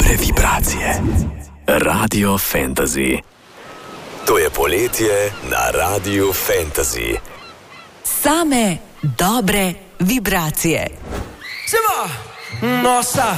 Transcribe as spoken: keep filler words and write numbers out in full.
dobre vibracije. Radio Fantasy. To je poletje na Radio Fantasy. Same dobre vibracije. Sema, nosa,